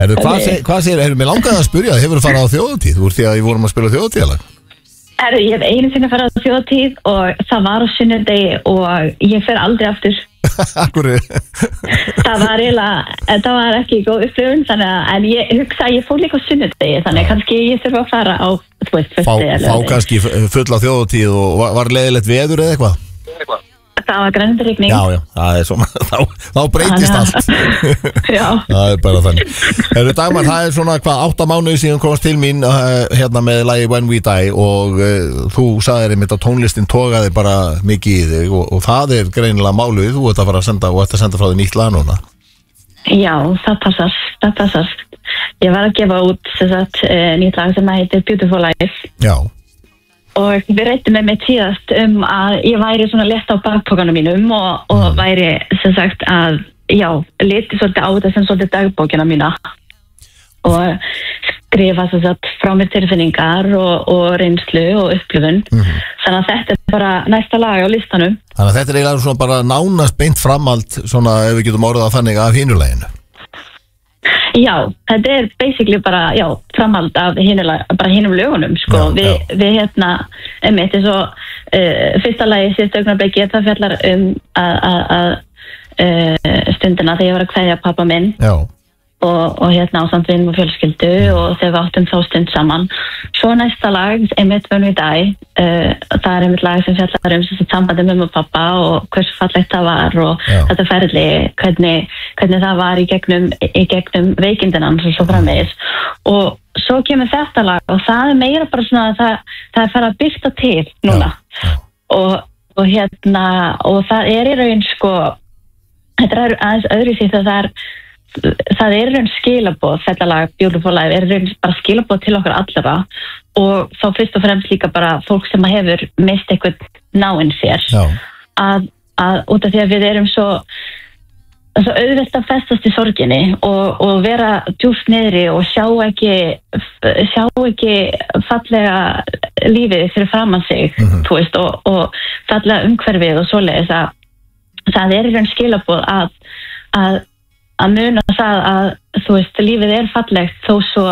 Hvað segir, mér langaði að spyrja, hefur þú farið á þjóðatíð úr því að við vorum að spila þjóðatíðalag? Ég hef einu sinni farið á þjóðatíð og það var á sunnudegi og ég fer aldrei aftur. Akkur Það var ekki góð upplifun, en ég hugsa að ég fór líka á sunnudegi, þannig kannski ég þurfa að fara á Fá kannski full á þjóðatíð og var leiðilegt veður eða eitthvað? Það var grændarigning. Já, það er svona, þá breytist allt. Já. Það er bara þannig. Dagmar, það er svona 8 mánuði síðan komast til mín hérna með lagi When We Die og þú sagðir einmitt að tónlistin togaði bara mikið í þig og það er greinilega málið, þú ert að fara að senda frá þig nýtt lag núna. Já, það passar. Ég var að gefa út nýtt lag sem heitir Beautiful Life. Já. Og við rættum með mig síðast að ég væri svona lett á bakpokanum mínum og væri sem sagt að, liti svolítið á þetta sem svolítið dagbókina mína og skrifa sem sagt frá mér tilfinningar og reynslu og upplifun. Þannig að þetta er bara næsta lag á listanum. Þannig að þetta er eiginlega svona bara nánast beint framhald, svona ef við getum orðað að þannig af hinuleginu. Já, þetta er basically bara, framhald af hinum lögunum, sko. Við einmitt eins og fyrsta lagi síðust augnablikki, það fjallar að stundina þegar ég var að kveðja pappa minn. Já. Og ásamt vinum og fjölskyldu og þegar við áttum þá stund saman. Svo næsta lag, einmitt When We Die, það er einmitt lag sem fjallar sambandi með og pappa og hversu fallegt það var og þetta ferli, hvernig það var í gegnum veikindina og svo framvegis. Og svo kemur þetta lag og það er meira bara svona að það er farið að birta til núna. Og það er í raun, sko, þetta er aðeins öðru því það er raun skilaboð, þetta lag Beautiful Life er raun bara skilaboð til okkar allra og þá fyrst og fremst líka bara fólk sem hefur mist eitthvað náinn sér að út af því að við erum svo auðvelt að festast í sorginni og vera djúpt niðri og sjá ekki fallega lífið fyrir framan sig, þú veist, og fallega umhverfið og svoleiðis að það er raun skilaboð að muna það að, þú veist, lífið er fallegt þó svo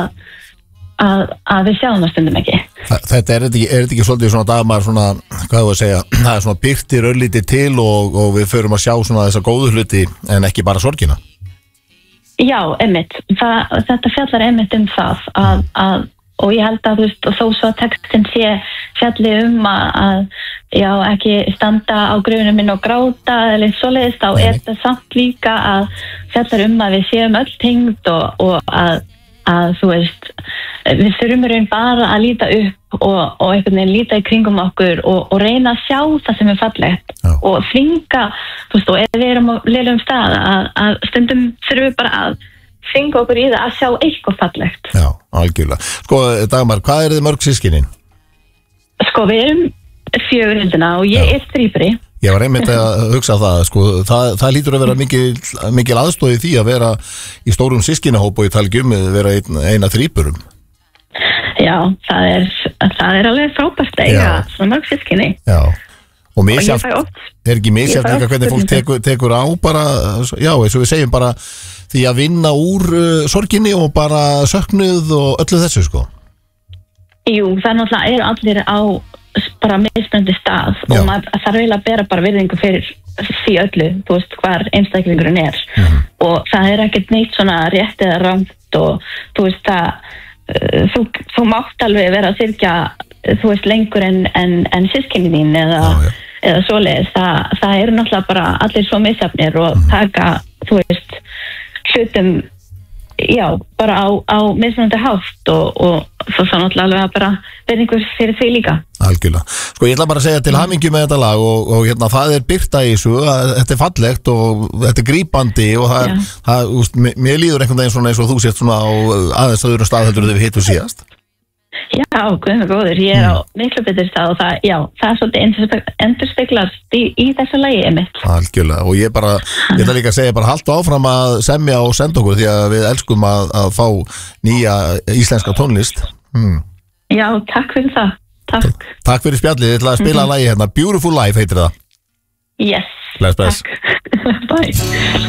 að við sjáum það stundum ekki. Þetta er ekki svolítið svona Dagmar, svona, hvað þú að segja, það er svona byrtir örlítið til og við förum að sjá svona þessa góðu hluti en ekki bara sorgina. Já, einmitt. Þetta fjallar einmitt það að og ég held að, þú veist, þó svo að textin sé fjalli að ekki standa á gröfunum minn og gráta eða svoleiðis, þá er þetta samt líka að fjallar að við séum öll tengd og að þú veist, við þurfum raun bara að líta upp og einhvern veginn líta í kringum okkur og reyna að sjá það sem er fallegt og flinga, þú veist, og ef við erum á lélegum stað að stundum þurfum við bara að fengu okkur í það að sjá eitthvað fallegt. Já, algjörlega. Sko, Dagmar, hvað er þið mörg systkinin? Sko, við erum 4 hildina og ég er þrýburi. Ég var einmitt að hugsa það, sko, það lítur að vera mikil aðstóð í því að vera í stórum systkinahóp og ég tala ekki vera eina þrýburum. Já, það er alveg frábært að eiga svona mörg systkini. Já. Og misjafnt, er ekki misjafnt líka hvernig fólk tekur á bara, eins og við segjum bara því að vinna úr sorginni og bara söknuð og öllu þessu, sko. Jú, það náttúrulega allir á bara mismunandi stað og maður þarf eiginlega að bera bara virðingu fyrir því öllu, þú veist, hvar einstaklingurinn er og það er ekkert neitt svona rétt eða rangt og þú veist þú mátt alveg vera að syrgja, þú veist, lengur en systkini þín eða svoleiðis, það eru náttúrulega bara allir svo misjafnir og taka, þú veist, hlutum bara á mismunandi hátt og svo náttúrulega alveg bara verðingur fyrir því líka. Algjörlega. Sko, ég ætla bara að segja til hamingju með þetta lag og það er birta í þessu, þetta er fallegt og þetta er grípandi og mér líður einhvern veginn svona eins og þú sést svona á aðeins öðrum stað heldur þegar við hittum síðast. Já, guð með góður, ég er á miklu betur stað og það er svolítið endurspeglast í þessu lagi mitt. Algjörlega, og ég ætla líka að segja bara haltu áfram að semja og senda okkur því að við elskum að fá nýja íslenska tónlist. Já, takk fyrir það. Takk fyrir spjallið, ég ætla að spila lagi hérna, Beautiful Life heitir það. Yes, bless. Takk. Bye.